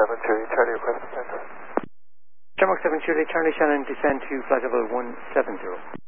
7 Julie Charlie, request descent. Shamrock 7 Julie Charlie Shannon, descend to flight level 170.